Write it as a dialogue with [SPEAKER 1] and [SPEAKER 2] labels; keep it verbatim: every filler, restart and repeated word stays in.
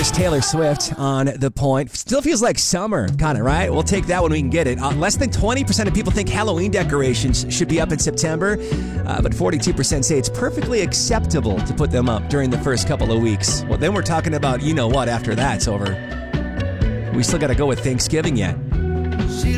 [SPEAKER 1] There's Taylor Swift on The Point. Still feels like summer, kind of, right? We'll take that when we can get it. Uh, less than twenty percent of people think Halloween decorations should be up in September, uh, but forty-two percent say it's perfectly acceptable to put them up during the first couple of weeks. Well, then we're talking about you know what after that's over. We still got to go with Thanksgiving yet.